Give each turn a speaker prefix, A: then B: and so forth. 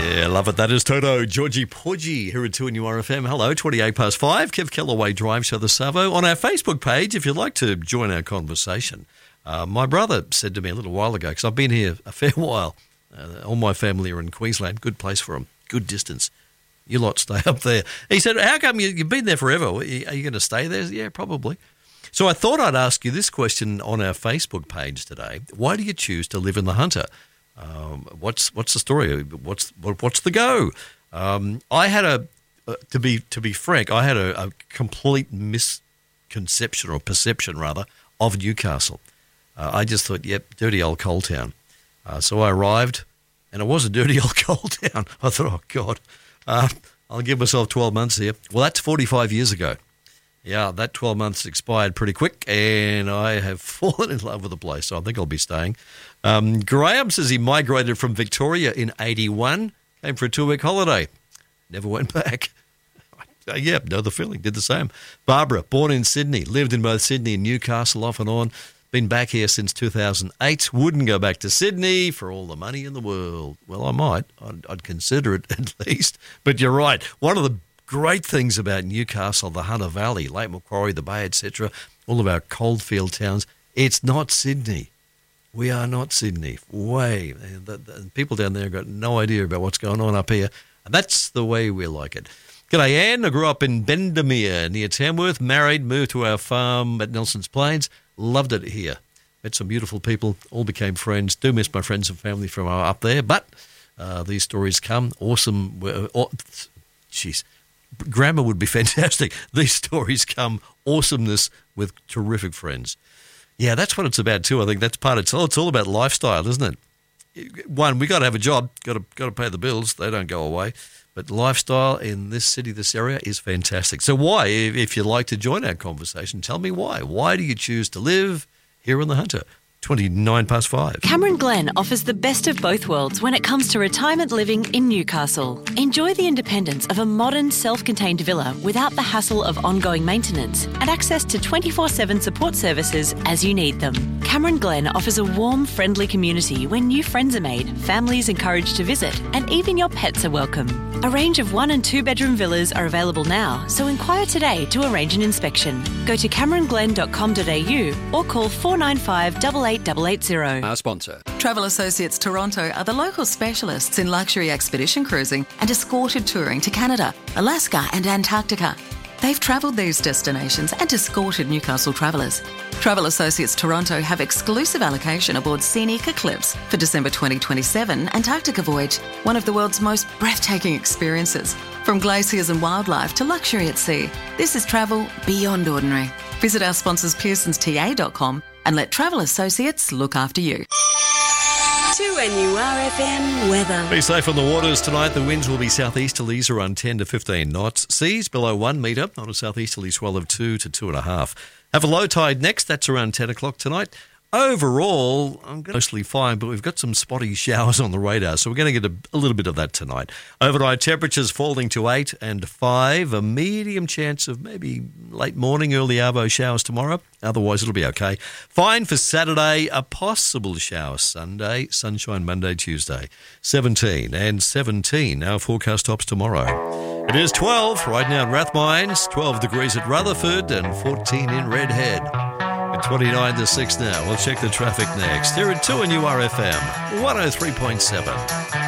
A: Yeah, love it. That is Toto, Georgie Porgy here at 2 and URFM. Hello, 28 past 5, Kev Kellaway Drive Show the Savo. On our Facebook page, if you'd like to join our conversation, my brother said to me a little while ago, because I've been here a fair while, all my family are in Queensland, good place for them, good distance. You lot stay up there. He said, how come you've been there forever? Are you going to stay there? Yeah, probably. So I thought I'd ask you this question on our Facebook page today. Why do you choose to live in the Hunter? What's the story? What's the go? I had to be frank, I had a complete misconception or perception rather of Newcastle. I just thought, yep, dirty old coal town. So I arrived, and it was a dirty old coal town. I thought, oh God, I'll give myself 12 months here. Well, that's 45 years ago. Yeah, that 12 months expired pretty quick, and I have fallen in love with the place, so I think I'll be staying. Graham says he migrated from Victoria in 81, came for a 2-week holiday, never went back. Yeah, know the feeling, did the same. Barbara, born in Sydney, lived in both Sydney and Newcastle off and on, been back here since 2008, wouldn't go back to Sydney for all the money in the world. Well, I might. I'd consider it at least. But you're right. One of the great things about Newcastle, the Hunter Valley, Lake Macquarie, the Bay, etc., all of our coalfield towns, it's not Sydney. We are not Sydney. Way. The people down there have got no idea about what's going on up here. And that's the way we like it. G'day, Anne. I grew up in Bendemeer near Tamworth, married, moved to our farm at Nelson's Plains. Loved it here. Met some beautiful people, all became friends. Do miss my friends and family from up there, but these stories come. Awesome. Grammar would be fantastic. These stories come. Awesomeness with terrific friends. Yeah, that's what it's about too. I think that's part of it. It's all about lifestyle, isn't it? One, we got to have a job, got to pay the bills. They don't go away. But lifestyle in this city, this area is fantastic. So why, if you'd like to join our conversation, tell me why. Why do you choose to live here in the Hunter? 29 past 5.
B: Cameron Glen offers the best of both worlds when it comes to retirement living in Newcastle. Enjoy the independence of a modern, self-contained villa without the hassle of ongoing maintenance and access to 24/7 support services as you need them. Cameron Glen offers a warm, friendly community where new friends are made, families encouraged to visit, and even your pets are welcome. A range of 1- and 2-bedroom villas are available now, so inquire today to arrange an inspection. Go to cameronglen.com.au or call 495 88880.
C: Our sponsor.
D: Travel Associates Toronto are the local specialists in luxury expedition cruising and escorted touring to Canada, Alaska and Antarctica. They've travelled these destinations and escorted Newcastle travellers. Travel Associates Toronto have exclusive allocation aboard Scenic Eclipse for December 2027 Antarctica voyage, one of the world's most breathtaking experiences. From glaciers and wildlife to luxury at sea, this is travel beyond ordinary. Visit our sponsors pearsonsta.com and let Travel Associates look after you.
E: 2NURFM weather.
A: Be safe on the waters tonight. The winds will be southeasterlies around 10 to 15 knots. Seas below 1 metre on a southeasterly swell of 2 to 2.5. Have a low tide next. That's around 10 o'clock tonight. Overall, I'm mostly fine, but we've got some spotty showers on the radar, so we're going to get a little bit of that tonight. Overnight temperatures falling to 8 and 5. A medium chance of maybe late morning, early arvo showers tomorrow. Otherwise, it'll be okay. Fine for Saturday, a possible shower Sunday, sunshine Monday, Tuesday. 17 and 17. Our forecast tops tomorrow. It is 12 right now in Rathmines, 12 degrees at Rutherford, and 14 in Redhead. At 29 to 6 now. We'll check the traffic next. Here at 2 and URFM 103.7.